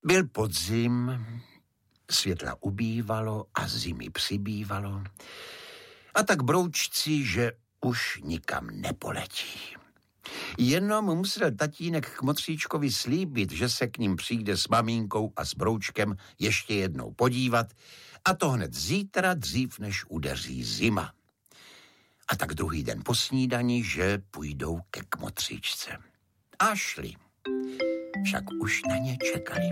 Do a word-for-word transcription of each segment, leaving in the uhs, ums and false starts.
Byl podzim, světla ubývalo a zimy přibývalo. A tak broučci, že už nikam nepoletí. Jenom musel tatínek Kmotříčkovi slíbit, že se k ním přijde s maminkou a s broučkem ještě jednou podívat, a to hned zítra, dřív než udeří zima. A tak druhý den po snídani, že půjdou ke Kmotříčce. A šli. Však už na ně čekali.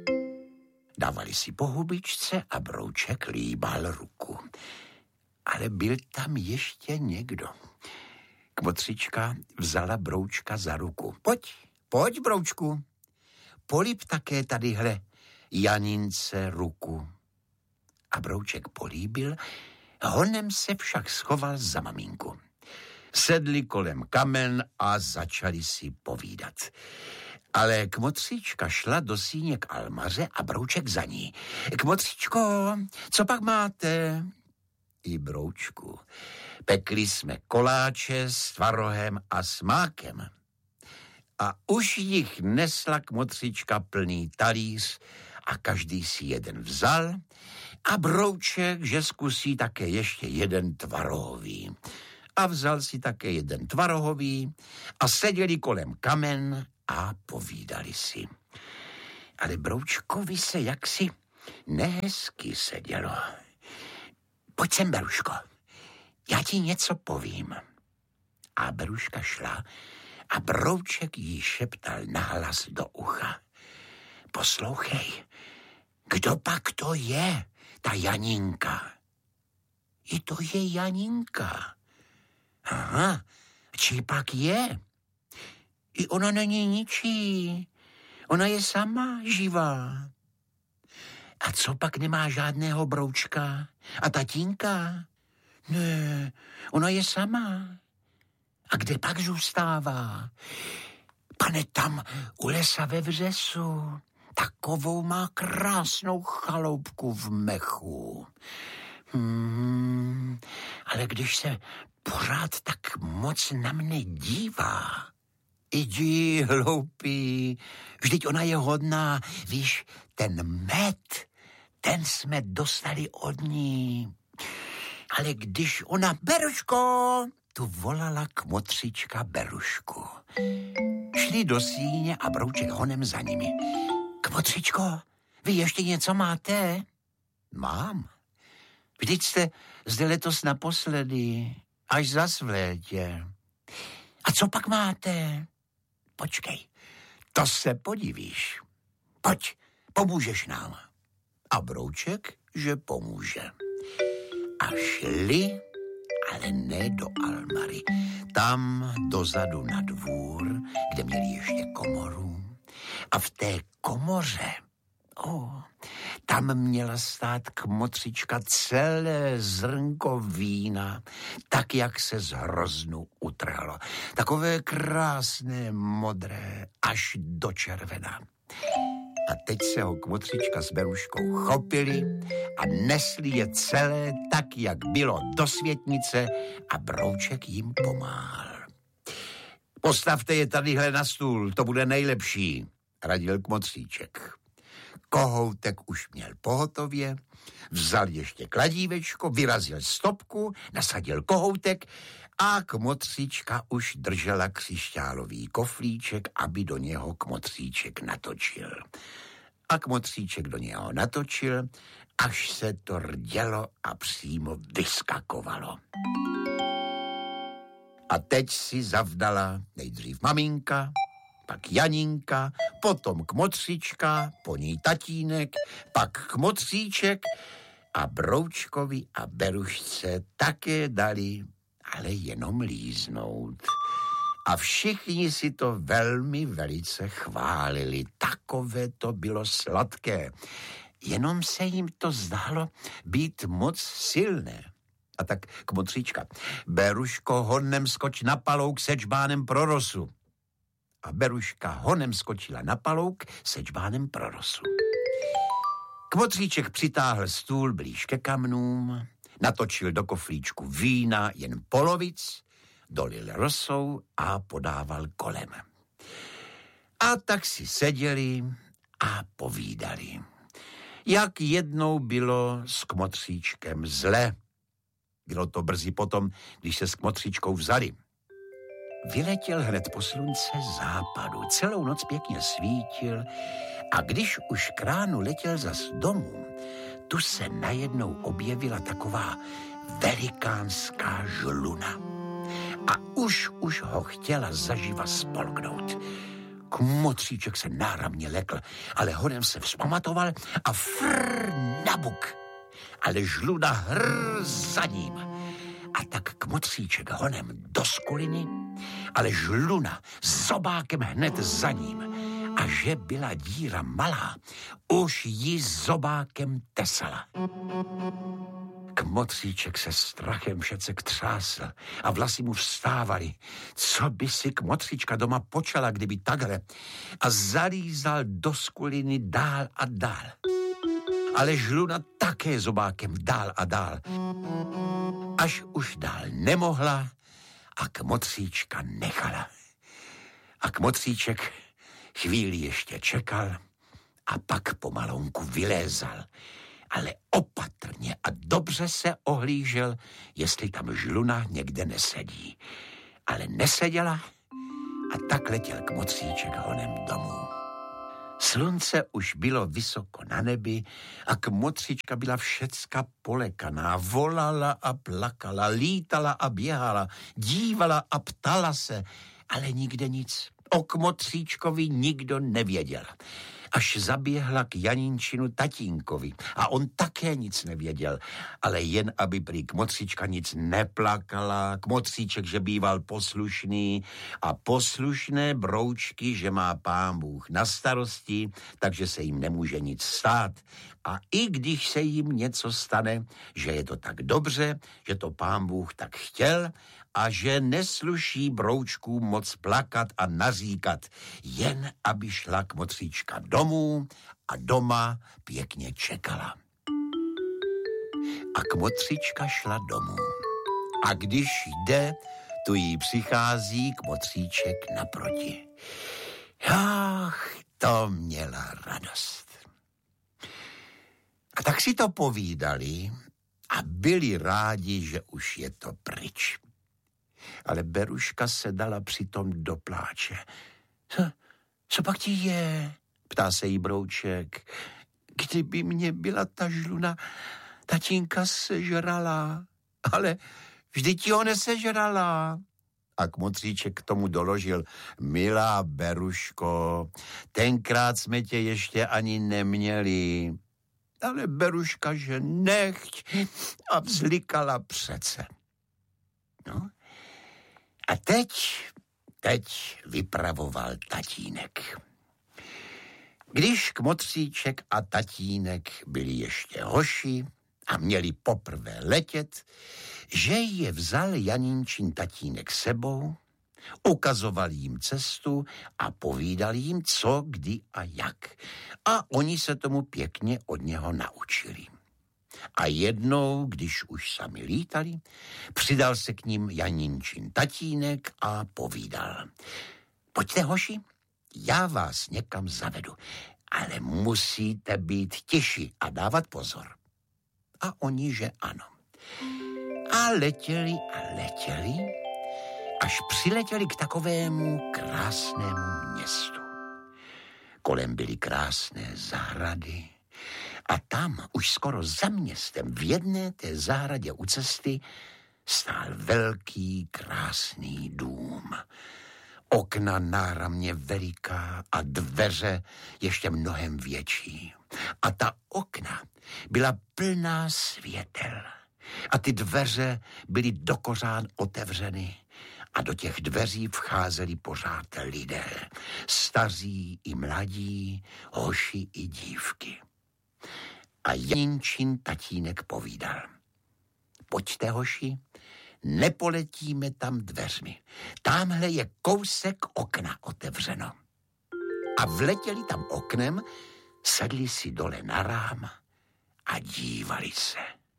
Dávali si po hubičce a brouček líbal ruku. Ale byl tam ještě někdo. Kmotříčka vzala broučka za ruku. Pojď, pojď, broučku. Políb také tadyhle Janince ruku. A brouček políbil, honem se však schoval za maminku. Sedli kolem kamen a začali si povídat. Ale Kmotříčka šla do síně k Almaře a brouček za ní. Kmotříčko, co pak máte? I broučku. Pekli jsme koláče s tvarohem a s mákem. A už jich nesla Kmotříčka plný talíř a každý si jeden vzal a brouček, že zkusí také ještě jeden tvarohový. A vzal si také jeden tvarohový a seděli kolem kamen a povídali si. Ale broučkovi se jaksi nehezky sedělo. Pojď sem, Beruško, já ti něco povím. A Beruška šla a brouček jí šeptal nahlas do ucha. Poslouchej, kdo pak to je, ta Janinka? I to je Janinka. Aha, čí pak je? I ona není ničí. Ona je sama živá. A co pak nemá žádného broučka? A tatínka? Ne, ona je sama. A kde pak zůstává? Pane, tam u lesa ve Vřesu. Takovou má krásnou chaloupku v mechu. Hmm, ale když se pořád tak moc na mne dívá. Jdi, hloupý, vždyť ona je hodná, víš, ten med, ten jsme dostali od ní. Ale když ona, Beruško, tu volala Kmotříčka Berušku. Šli do síně a brouček honem za nimi. Kmotříčko, vy ještě něco máte? Mám. Vždyť jste zde letos naposledy, až zas v létě. A co pak máte? Počkej, to se podivíš. Pojď, pomůžeš nám. A brouček, že pomůže. A šli, ale ne do Almary. Tam dozadu na dvůr, kde měli ještě komoru. A v té komoře, oh, tam měla stát Kmotříčka celé zrnko vína, tak, jak se z hroznu utrhalo. Takové krásné, modré, až do červená. A teď se ho Kmotříčka s Beruškou chopili a nesli je celé tak, jak bylo do světnice a brouček jim pomáhal. Postavte je tadyhle na stůl, to bude nejlepší, radil Kmotříček. Kohoutek už měl pohotově, vzal ještě kladívečko, vyrazil stopku, nasadil kohoutek a Kmotříčka už držela křišťálový koflíček, aby do něho Kmotříček natočil. A Kmotříček do něho natočil, až se to rdělo a přímo vyskakovalo. A teď si zavdala nejdřív maminka, pak Janinka, potom Kmotříčka, po ní tatínek, pak Kmotříček a broučkovi a Berušce také dali, ale jenom líznout. A všichni si to velmi velice chválili. Takové to bylo sladké. Jenom se jim to zdálo být moc silné. A tak Kmotříčka, Beruško, honem skoč na palouk se čbánem pro rosu. A Beruška honem skočila na palouk se čbánem pro rosu. Kmotříček přitáhl stůl blíž ke kamnům, natočil do koflíčku vína jen polovic, dolil rosou a podával kolem. A tak si seděli a povídali, jak jednou bylo s kmotříčkem zle. Bylo to brzy potom, když se s kmotříčkou vzali. Vyletěl hned po slunce západu, celou noc pěkně svítil a když už k ránu letěl zas domů, tu se najednou objevila taková velikánská žluna. A už, už ho chtěla zaživa spolknout. Kmotříček se náramně lekl, ale honem se vzpamatoval a frr na buk. Ale žluna hrr za ním. A tak kmotříček honem do skuliny, ale žluna zobákem hned za ním. A že byla díra malá, už ji zobákem tesala. Kmotříček se strachem všecek třásl a vlasy mu vstávaly. Co by si kmotříčka doma počala, kdyby takhle? A zalízal do skuliny dál a dál. Ale žluna také zobákem dál a dál. Až už dál nemohla a kmotříčka nechala. A kmotříček chvíli ještě čekal a pak pomalonku vylézal. Ale opatrně a dobře se ohlížel, jestli tam žluna někde nesedí. Ale neseděla a tak letěl kmotříček honem domů. Slunce už bylo vysoko na nebi a kmotříčka byla všecka polekaná. Volala a plakala, lítala a běhala, dívala a ptala se, ale nikde nic. O kmotříčkovi nikdo nevěděl. Až zaběhla k Janínčinu tatínkovi a on také nic nevěděl, ale jen aby prý kmotříčka nic neplakala, kmotříček, že býval poslušný a poslušné broučky, že má Pán Bůh na starosti, takže se jim nemůže nic stát. A i když se jim něco stane, že je to tak dobře, že to Pán Bůh tak chtěl a že nesluší broučkům moc plakat a naříkat, jen aby šla kmotříčka domů a doma pěkně čekala. A kmotříčka šla domů. A když jde, tu jí přichází kmotříček naproti. Ach, to měla radost. A tak si to povídali a byli rádi, že už je to pryč. Ale Beruška se dala přitom do pláče. Co, co pak ti je? Ptá se jí brouček. Kdyby mě byla ta žluna, tatínka sežrala. Ale vždyť ho nesežrala. A kmotříček k tomu doložil. Milá Beruško, tenkrát jsme tě ještě ani neměli. Ale Beruška, že nechť a vzlikala přece. No. A teď, teď vypravoval tatínek. Když kmotříček a tatínek byli ještě hoši a měli poprvé letět, že je vzal Janínčin tatínek sebou, ukazoval jim cestu a povídal jim, co, kdy a jak. A oni se tomu pěkně od něho naučili. A jednou, když už sami lítali, přidal se k ním Janínčin tatínek a povídal. Pojďte, hoši, já vás někam zavedu, ale musíte být tiši a dávat pozor. A oni, že ano. A letěli a letěli, až přiletěli k takovému krásnému městu. Kolem byly krásné zahrady a tam už skoro za městem v jedné té zahradě u cesty stál velký krásný dům. Okna náramně veliká a dveře ještě mnohem větší. A ta okna byla plná světel. A ty dveře byly dokořán otevřeny a do těch dveří vcházeli pořád lidé. Staří i mladí, hoši i dívky. A Janínčin tatínek povídal. Pojďte, hoši, nepoletíme tam dveřmi. Támhle je kousek okna otevřeno. A vletěli tam oknem, sedli si dole na rám a dívali se.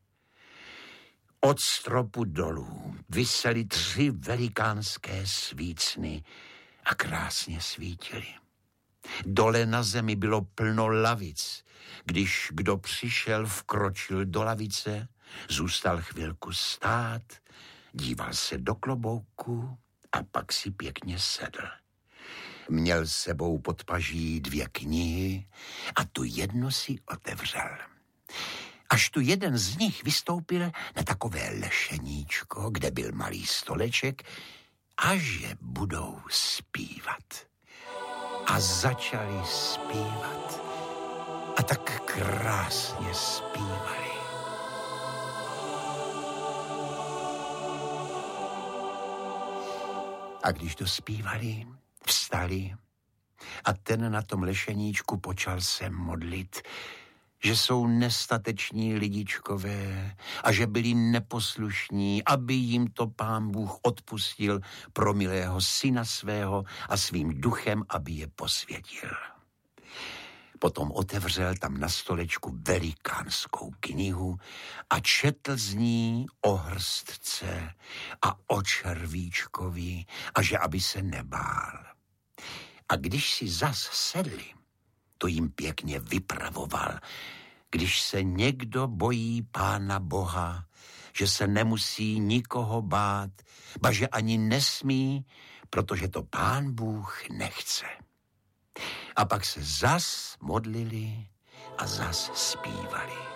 Od stropu dolů visely tři velikánské svícny a krásně svítily. Dole na zemi bylo plno lavic. Když kdo přišel, vkročil do lavice, zůstal chvilku stát, díval se do klobouku a pak si pěkně sedl. Měl s sebou pod paží dvě knihy a tu jednu si otevřel. Až tu jeden z nich vystoupil na takové lešeníčko, kde byl malý stoleček, a že budou zpívat. A začali zpívat. A tak krásně zpívali. A když dospívali, vstali a ten na tom lešeníčku počal se modlit, že jsou nestateční lidičkové a že byli neposlušní, aby jim to Pán Bůh odpustil pro milého syna svého a svým duchem, aby je posvětil. Potom otevřel tam na stolečku velikánskou knihu a četl z ní o hrstce a o červíčkovi a že aby se nebál. A když si zas sedli, to jim pěkně vypravoval, když se někdo bojí Pána Boha, že se nemusí nikoho bát, ba že ani nesmí, protože to Pán Bůh nechce. A pak se zas modlili a zas zpívali.